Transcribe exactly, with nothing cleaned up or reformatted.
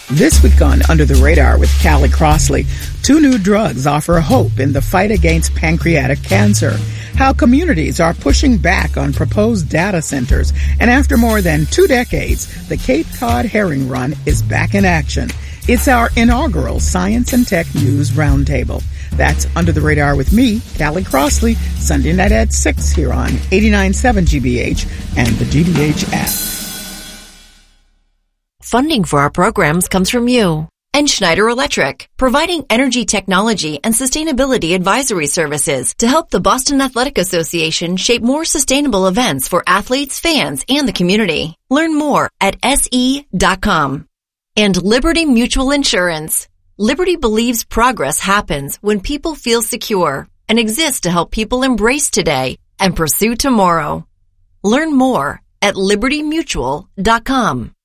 This week on Under the Radar with Callie Crossley, two new drugs offer hope in the fight against pancreatic cancer, how communities are pushing back on proposed data centers, and after more than two decades, the Cape Cod Herring Run is back in action. It's our inaugural Science and Tech News Roundtable. That's Under the Radar with me, Callie Crossley, Sunday night at six here on eighty-nine point seven G B H and the G B H app. Funding for our programs comes from you and Schneider Electric, providing energy technology and sustainability advisory services to help the Boston Athletic Association shape more sustainable events for athletes, fans, and the community. Learn more at S E dot com. And Liberty Mutual Insurance. Liberty believes progress happens when people feel secure and exists to help people embrace today and pursue tomorrow. Learn more at liberty mutual dot com.